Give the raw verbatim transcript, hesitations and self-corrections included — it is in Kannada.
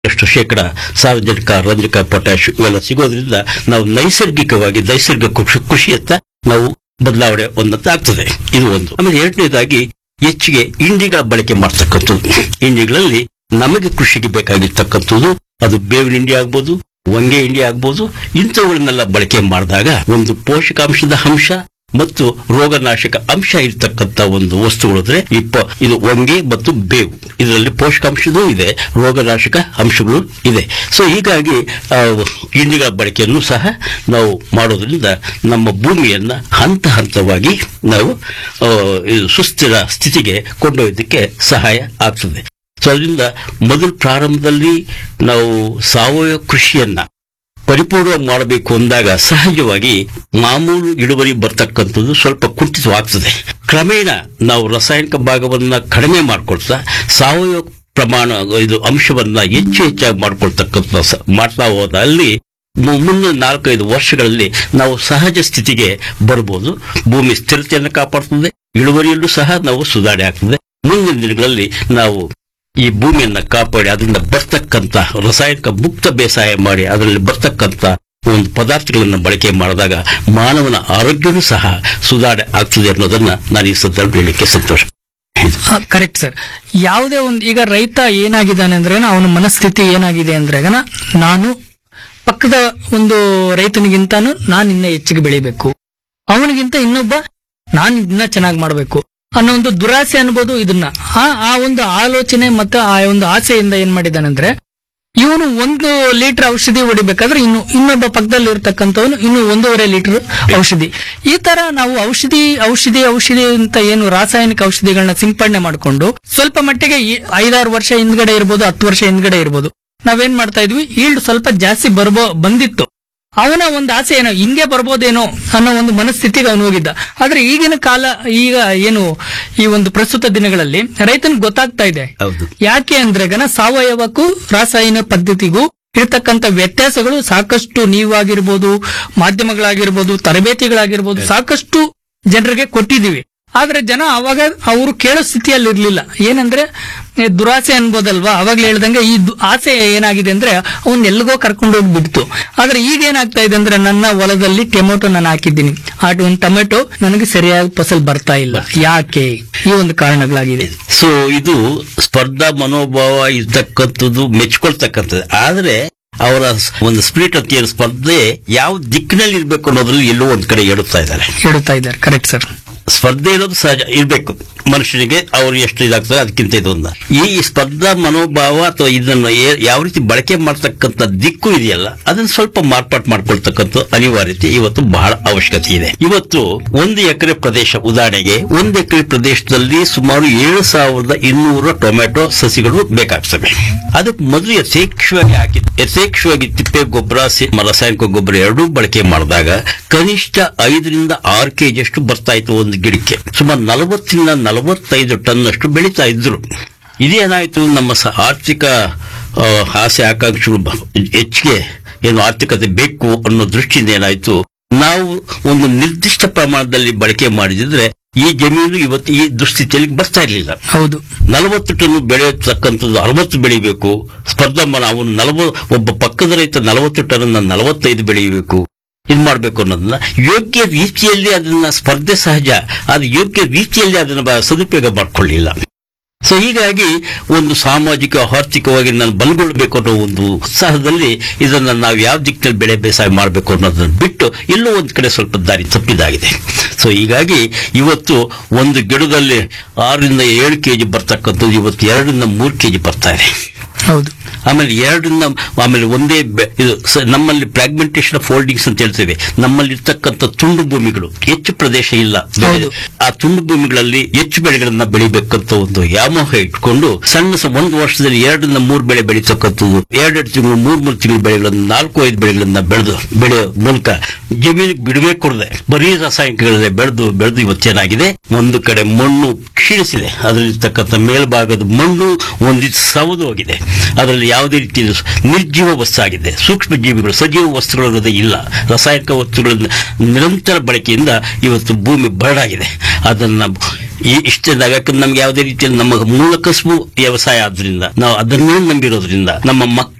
ಅಷ್ಟು ಶೇಕಡ ಸಾರ್ವಜನಿಕ ರಂಜಕ ಪೊಟ್ಯಾಶ್ ಇವೆಲ್ಲ ಸಿಗೋದ್ರಿಂದ ನಾವು ನೈಸರ್ಗಿಕವಾಗಿ ನೈಸರ್ಗಿಕ ಕೃಷಿ ಕೃಷಿಯತ್ತ ನಾವು ಬದಲಾವಣೆ ಒಂದಂತ ಆಗ್ತದೆ. ಇದು ಒಂದು. ಆಮೇಲೆ ಎರಡನೇದಾಗಿ ಹೆಚ್ಚಿಗೆ ಇಂಡಿಗಳ ಬಳಕೆ ಮಾಡ್ತಕ್ಕಂಥದ್ದು. ಇಂಡಿಗಳಲ್ಲಿ ನಮಗೆ ಕೃಷಿಗೆ ಬೇಕಾಗಿರ್ತಕ್ಕಂಥದ್ದು ಅದು ಬೇವಿನ ಹಿಂಡಿ ಆಗ್ಬೋದು, ಹೊಂಗೆ ಹಿಂಡಿ ಆಗ್ಬೋದು, ಇಂಥವುಗಳನ್ನೆಲ್ಲ ಬಳಕೆ ಮಾಡಿದಾಗ ಒಂದು ಪೋಷಕಾಂಶದ ಅಂಶ ಮತ್ತು ರೋಗನಾಶಕ ಅಂಶ ಇರ್ತಕ್ಕಂಥ ಒಂದು ವಸ್ತುಗಳು ಅಂದ್ರೆ ಇಪ್ಪ ಇದು ಹೊಂಗೆ ಮತ್ತು ಬೇವು, ಇದರಲ್ಲಿ ಪೋಷಕಾಂಶವೂ ಇದೆ, ರೋಗನಾಶಕ ಅಂಶಗಳು ಇದೆ. ಸೊ ಹೀಗಾಗಿ ಹಿಂಡಿಗಳ ಬಳಕೆಯನ್ನು ಸಹ ನಾವು ಮಾಡೋದ್ರಿಂದ ನಮ್ಮ ಭೂಮಿಯನ್ನ ಹಂತ ಹಂತವಾಗಿ ನಾವು ಸುಸ್ಥಿರ ಸ್ಥಿತಿಗೆ ಕೊಂಡೊಯ್ಯೋದಕ್ಕೆ ಸಹಾಯ ಆಗ್ತದೆ. ಸೊ ಅದರಿಂದ ಮೊದಲು ಪ್ರಾರಂಭದಲ್ಲಿ ನಾವು ಸಾವಯವ ಕೃಷಿಯನ್ನ ಪರಿಪೂರ್ಣವಾಗಿ ಮಾಡಬೇಕು ಅಂದಾಗ ಸಹಜವಾಗಿ ಮಾಮೂಲು ಇಳುವರಿ ಬರ್ತಕ್ಕಂಥದ್ದು ಸ್ವಲ್ಪ ಕುಂಠಿತವಾಗ್ತದೆ. ಕ್ರಮೇಣ ನಾವು ರಾಸಾಯನಿಕ ಭಾಗವನ್ನ ಕಡಿಮೆ ಮಾಡ್ಕೊಳ್ತಾ ಸಾವಯವ ಪ್ರಮಾಣ ಇದು ಅಂಶವನ್ನ ಹೆಚ್ಚು ಹೆಚ್ಚಾಗಿ ಮಾಡ್ಕೊಳ್ತಕ್ಕಂಥ ಮಾಡ್ತಾ ಹೋದ ಅಲ್ಲಿ ಮುಂದಿನ ನಾಲ್ಕೈದು ವರ್ಷಗಳಲ್ಲಿ ನಾವು ಸಹಜ ಸ್ಥಿತಿಗೆ ಬರ್ಬೋದು. ಭೂಮಿ ಸ್ಥಿರತೆಯನ್ನು ಕಾಪಾಡ್ತದೆ, ಇಳುವರಿಯಲ್ಲೂ ಸಹ ನಾವು ಸುಧಾರಣೆ ಆಗ್ತದೆ. ಮುಂದಿನ ದಿನಗಳಲ್ಲಿ ನಾವು ಈ ಭೂಮಿಯನ್ನ ಕಾಪಾಡಿ ಅದರಿಂದ ಬರ್ತಕ್ಕಂಥ ರಾಸಾಯನಿಕ ಮುಕ್ತ ಬೇಸಾಯ ಮಾಡಿ ಅದರಲ್ಲಿ ಬರ್ತಕ್ಕಂಥ ಒಂದು ಪದಾರ್ಥಗಳನ್ನು ಬಳಕೆ ಮಾಡಿದಾಗ ಮಾನವನ ಆರೋಗ್ಯವೂ ಸಹ ಸುಧಾರಣೆ ಆಗ್ತದೆ ಅನ್ನೋದನ್ನ ನಾನು ಈ ಸಂದರ್ಭ ಹೇಳಲಿಕ್ಕೆ ಸಂತೋಷ. Correct sir. ಯಾವುದೇ ಒಂದು ಈಗ ರೈತ ಏನಾಗಿದ್ದಾನೆ ಅಂದ್ರೆ ಅವನ ಮನಸ್ಥಿತಿ ಏನಾಗಿದೆ ಅಂದ್ರೆ ನಾನು ಪಕ್ಕದ ಒಂದು ರೈತನಿಗಿಂತಾನು ನಾನು ಇನ್ನ ಹೆಚ್ಚಿಗೆ ಬೆಳಿಬೇಕು, ಅವನಿಗಿಂತ ಇನ್ನೊಬ್ಬ ನಾನು ಇನ್ನ ಚೆನ್ನಾಗಿ ಮಾಡಬೇಕು ಅನ್ನೋ ಒಂದು ದುರಾಸೆ ಅನ್ಬೋದು. ಇದನ್ನ ಆ ಆ ಒಂದು ಆಲೋಚನೆ ಮತ್ತೆ ಆ ಒಂದು ಆಸೆಯಿಂದ ಏನ್ ಮಾಡಿದಾನಂದ್ರೆ ಇವನು ಒಂದು ಲೀಟರ್ ಔಷಧಿ ಹೊಡಿಬೇಕಾದ್ರೆ ಇನ್ನು ಇನ್ನೊಬ್ಬ ಪಕ್ಕದಲ್ಲಿ ಇರ್ತಕ್ಕಂಥವನು ಇನ್ನು ಒಂದೂವರೆ ಲೀಟರ್ ಔಷಧಿ. ಈ ತರ ನಾವು ಔಷಧಿ ಔಷಧಿ ಔಷಧಿ ಅಂತ ಏನು ರಾಸಾಯನಿಕ ಔಷಧಿಗಳನ್ನ ಸಿಂಪಡಣೆ ಮಾಡಿಕೊಂಡು ಸ್ವಲ್ಪ ಮಟ್ಟಿಗೆ ಐದಾರು ವರ್ಷ ಹಿಂದ್ಗಡೆ ಇರ್ಬೋದು, ಹತ್ತು ವರ್ಷ ಹಿಂದ್ಗಡೆ ಇರ್ಬೋದು, ನಾವೇನ್ ಮಾಡ್ತಾ ಇದ್ವಿ, ಈಲ್ಡ್ ಸ್ವಲ್ಪ ಜಾಸ್ತಿ ಬರ್ಬೋ ಬಂದಿತ್ತು. ಅವನ ಒಂದು ಆಸೆ ಏನೋ ಹಿಂಗೆ ಬರ್ಬೋದೇನೋ ಅನ್ನೋ ಒಂದು ಮನಸ್ಥಿತಿಗೆ ಅವನು ಹೋಗಿದ್ದ. ಆದ್ರೆ ಈಗಿನ ಕಾಲ ಈಗ ಏನು ಈ ಒಂದು ಪ್ರಸ್ತುತ ದಿನಗಳಲ್ಲಿ ರೈತನಿಗೆ ಗೊತ್ತಾಗ್ತಾ ಇದೆ. ಯಾಕೆ ಅಂದ್ರೆ ಗನ ಸಾವಯವಕ್ಕೂ ರಾಸಾಯನಿಕ ಪದ್ಧತಿಗೂ ಇರ್ತಕ್ಕಂಥ ವ್ಯತ್ಯಾಸಗಳು ಸಾಕಷ್ಟು ನೀವಾಗಿರ್ಬೋದು, ಮಾಧ್ಯಮಗಳಾಗಿರ್ಬೋದು, ತರಬೇತಿಗಳಾಗಿರ್ಬೋದು ಸಾಕಷ್ಟು ಜನರಿಗೆ ಕೊಟ್ಟಿದ್ದೀವಿ. ಆದ್ರೆ ಜನ ಅವಾಗ ಅವರು ಕೇಳೋ ಸ್ಥಿತಿಯಲ್ಲಿ ಇರ್ಲಿಲ್ಲ. ಏನಂದ್ರೆ ದುರಾಸೆ ಅನ್ಬೋದಲ್ವಾ, ಅವಾಗ್ಲೇ ಹೇಳ್ದಂಗೆ ಈ ಆಸೆ ಏನಾಗಿದೆ ಅಂದ್ರೆ ಅವ್ನ್ ಎಲ್ಲಿಗೋ ಕರ್ಕೊಂಡು ಹೋಗಿ ಬಿಡ್ತು. ಆದ್ರೆ ಈಗ ಏನಾಗ್ತಾ ಇದೆ ಅಂದ್ರೆ ನನ್ನ ಹೊಲದಲ್ಲಿ ಟೊಮೆಟೊ ನಾನು ಹಾಕಿದ್ದೀನಿ, ಆ ಒಂದು ಟೊಮೆಟೊ ನನಗೆ ಸರಿಯಾಗಿ ಫಸಲ್ ಬರ್ತಾ ಇಲ್ಲ. ಯಾಕೆ? ಈ ಒಂದು ಕಾರಣಗಳಾಗಿದೆ. ಸೊ ಇದು ಸ್ಪರ್ಧಾ ಮನೋಭಾವ ಇರ್ತಕ್ಕಂಥದ್ದು ಮೆಚ್ಕೊಳ್ತಕ್ಕಂಥದ್ದು. ಆದ್ರೆ ಅವರ ಒಂದು ಸ್ಪಿರಿಟ್ ಅಂತ ಸ್ಪರ್ಧೆ ಯಾವ ದಿಕ್ಕಿನಲ್ಲಿ ಇರ್ಬೇಕು ಅನ್ನೋದ್ರಲ್ಲಿ ಎಲ್ಲೋ ಒಂದ್ ಕಡೆ ಎಡುತ್ತಾ ಇದ್ದಾರೆ ಎಡುತ್ತಾ ಇದ್ದಾರೆ ಕರೆಕ್ಟ್ ಸರ್. ಸ್ಪರ್ಧೆ ಇರೋದು ಸಹಜ ಇರ್ಬೇಕು ಮನುಷ್ಯನಿಗೆ, ಅವ್ರು ಎಷ್ಟು ಇದಾಗ್ತದೆ ಅದಕ್ಕಿಂತ ಇದೊಂದ ಈ ಸ್ಪರ್ಧಾ ಮನೋಭಾವ ಅಥವಾ ಇದನ್ನ ಯಾವ ರೀತಿ ಬಳಕೆ ಮಾಡ್ತಕ್ಕಂಥ ದಿಕ್ಕು ಇದೆಯಲ್ಲ ಅದನ್ನ ಸ್ವಲ್ಪ ಮಾರ್ಪಾಟ್ ಮಾಡ್ಕೊಳ್ತಕ್ಕಂಥ ಅನಿವಾರ್ಯತೆ ಇವತ್ತು ಬಹಳ ಅವಶ್ಯಕತೆ ಇದೆ. ಇವತ್ತು ಒಂದು ಎಕರೆ ಪ್ರದೇಶ, ಉದಾಹರಣೆಗೆ ಒಂದು ಎಕರೆ ಪ್ರದೇಶದಲ್ಲಿ ಸುಮಾರು ಏಳು ಸಾವಿರದ ಇನ್ನೂರ ಟೊಮೆಟೊ ಸಸಿಗಳು ಬೇಕಾಗ್ತವೆ. ಅದಕ್ಕೆ ಮೊದಲು ಯಥೇಚ್ಛವಾಗಿ ಹಾಕಿ ಯಥೇಚ್ಛವಾಗಿ ತಿಪ್ಪೆ ಗೊಬ್ಬರ, ರಾಸಾಯನಿಕ ಗೊಬ್ಬರ ಎರಡೂ ಬಳಕೆ ಮಾಡಿದಾಗ ಕನಿಷ್ಠ ಐದರಿಂದ ಆರು ಕೆಜಿ ಅಷ್ಟು ಬರ್ತಾ ಇತ್ತು ಒಂದು ಗಿಡಕ್ಕೆ. ಸುಮಾರು ನಲವತ್ತರಿಂದ ನಲವತ್ತೈದು ಟನ್ ಅಷ್ಟು ಬೆಳೀತಾ ಇದ್ರು. ಇದೇನಾಯ್ತು, ನಮ್ಮ ಆರ್ಥಿಕ ಆಸೆ ಆಕಾಂಕ್ಷೆಗಳು ಹೆಚ್ಚಿಗೆ ಏನು ಆರ್ಥಿಕತೆ ಬೇಕು ಅನ್ನೋ ದೃಷ್ಟಿಯಿಂದ ಏನಾಯ್ತು, ನಾವು ಒಂದು ನಿರ್ದಿಷ್ಟ ಪ್ರಮಾಣದಲ್ಲಿ ಬಳಕೆ ಮಾಡಿದ್ರೆ ಈ ಜಮೀನು ಇವತ್ತು ಈ ದುಸ್ಥಿತಿಯಲ್ಲಿ ಬರ್ತಾ ಇರಲಿಲ್ಲ. ಹೌದು, ನಲವತ್ತು ಟನ್ ಬೆಳೆಯತಕ್ಕಂಥದ್ದು ಅರವತ್ತು ಬೆಳಿಬೇಕು. ಸ್ಪರ್ಧಾ ಅವನು ನಲವ ಒಬ್ಬ ಪಕ್ಕದ ರೈತ ನಲವತ್ತು ಟನ್ ನಲವತ್ತೈದು ಬೆಳೆಯಬೇಕು, ಇದು ಮಾಡಬೇಕು ಅನ್ನೋದನ್ನ ಯೋಗ್ಯ ರೀತಿಯಲ್ಲಿ ಅದನ್ನ ಸ್ಪರ್ಧೆ ಸಹಜ, ಅದು ಯೋಗ್ಯ ರೀತಿಯಲ್ಲಿ ಅದನ್ನ ಸದುಪಯೋಗ ಮಾಡ್ಕೊಳ್ಳಿಲ್ಲ. ಸೊ ಹೀಗಾಗಿ ಒಂದು ಸಾಮಾಜಿಕ ಆರ್ಥಿಕವಾಗಿ ನಾನು ಬಲಗೊಳ್ಳಬೇಕು ಅನ್ನೋ ಒಂದು ಉತ್ಸಾಹದಲ್ಲಿ ಇದನ್ನ ನಾವು ಯಾವ ದಿಕ್ಕಿನಲ್ಲಿ ಬೆಳೆ ಬೇಸಾಯ ಮಾಡಬೇಕು ಅನ್ನೋದನ್ನ ಬಿಟ್ಟು ಎಲ್ಲೋ ಒಂದ್ ಕಡೆ ಸ್ವಲ್ಪ ದಾರಿ ತಪ್ಪಿದಾಗಿದೆ. ಸೊ ಹೀಗಾಗಿ ಇವತ್ತು ಒಂದು ಗಿಡದಲ್ಲಿ ಆರರಿಂದ ಏಳು ಕೆಜಿ ಬರ್ತಕ್ಕಂಥದ್ದು ಇವತ್ತು ಎರಡರಿಂದ ಮೂರು ಕೆಜಿ ಬರ್ತಾ ಇದೆ. ಹೌದು. ಆಮೇಲೆ ಎರಡರಿಂದ ಆಮೇಲೆ ಒಂದೇ ಇದು ನಮ್ಮಲ್ಲಿ ಫ್ರಾಗ್ಮೆಂಟೇಶನ್ ಆಫ್ ಹೋಲ್ಡಿಂಗ್ಸ್ ಅಂತ ಹೇಳ್ತೇವೆ. ನಮ್ಮಲ್ಲಿ ಇರ್ತಕ್ಕಂಥ ತುಂಡು ಭೂಮಿಗಳು, ಹೆಚ್ಚು ಪ್ರದೇಶ ಇಲ್ಲ, ಆ ತುಂಡು ಭೂಮಿಗಳಲ್ಲಿ ಹೆಚ್ಚು ಬೆಳೆಗಳನ್ನ ಬೆಳಿಬೇಕಂತ ಒಂದು ವ್ಯಾಮೋಹ ಇಟ್ಕೊಂಡು ಸಣ್ಣ ಒಂದು ವರ್ಷದಲ್ಲಿ ಎರಡರಿಂದ ಮೂರು ಬೆಳೆ ಬೆಳೀತಕ್ಕಂಥದ್ದು, ಎರಡೆರಡು ತಿಂಗಳು ಮೂರ್ ಮೂರು ತಿಂಗಳು ಬೆಳೆಗಳನ್ನ ನಾಲ್ಕು ಐದು ಬೆಳೆಗಳನ್ನ ಬೆಳೆದು ಬೆಳೆಯೋ ಮೂಲಕ ಜಮೀನಿಗೆ ಬಿಡುವೆ ಕೊಡದೆ ಬರೀ ರಾಸಾಯನಿಕಗಳಲ್ಲೇ ಬೆಳೆದು ಬೆಳೆದು ಇವತ್ತೇನಾಗಿದೆ, ಒಂದು ಕಡೆ ಮಣ್ಣು ಕ್ಷೀಣಿಸಿದೆ, ಅದರಲ್ಲಿರ್ತಕ್ಕಂಥ ಮೇಲ್ಭಾಗದ ಮಣ್ಣು ಒಂದಿಷ್ಟು ಸವದು ಹೋಗಿದೆ, ಅದರಲ್ಲಿ ಯಾವುದೇ ರೀತಿಯ ನಿರ್ಜೀವ ವಸ್ತಾಗಿದೆ. ಸೂಕ್ಷ್ಮ ಜೀವಿಗಳು, ಸಜೀವ ವಸ್ತುಗಳು ಇಲ್ಲ. ರಾಸಾಯನಿಕ ವಸ್ತುಗಳ ನಿರಂತರ ಬಳಕೆಯಿಂದ ಇವತ್ತು ಭೂಮಿ ಬರಡಾಗಿದೆ. ಅದನ್ನ ಈ ಇಷ್ಟದಾಗ ಯಾಕಂದ್ರೆ ನಮ್ಗೆ ಯಾವುದೇ ರೀತಿಯಲ್ಲಿ ನಮ್ಮ ಮೂಲ ಕಸುಬು ವ್ಯವಸಾಯ ಆದ್ರಿಂದ ನಾವು ಅದನ್ನೇ ನಂಬಿರೋದ್ರಿಂದ ನಮ್ಮ ಮಕ್ಕಳು